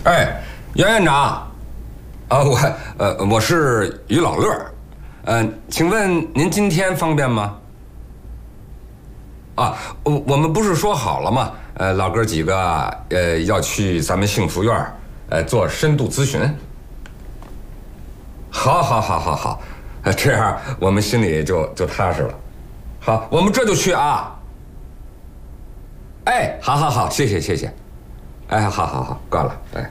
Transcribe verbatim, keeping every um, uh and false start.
哎，袁院长，啊，我呃我是于老乐，呃，请问您今天方便吗？啊，我我们不是说好了吗？呃，老哥几个呃要去咱们幸福院呃做深度咨询。好，好，好，好，好，呃，这样我们心里就就踏实了。好，我们这就去啊。哎，好好好，谢谢谢谢。哎，好好好，挂了，哎。